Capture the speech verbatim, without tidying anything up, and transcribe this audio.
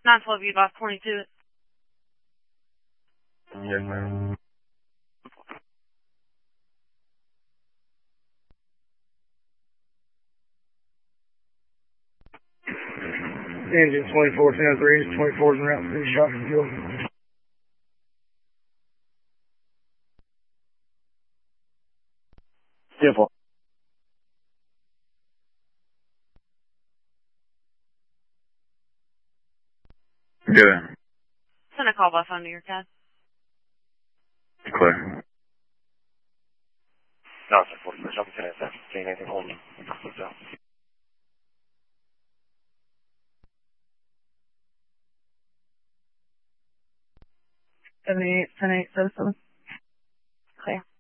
nine twelve U box twenty-two. Yes, ma'am. Engine twenty-four ten oh three, twenty-four is en route to shop and fuel. Beautiful. Good. Send a call by phone to your C A D. Clear. No, sir, forty-first, I'm going to say anything holding. So. seventy-eight, ten eight, seven seven. Clear.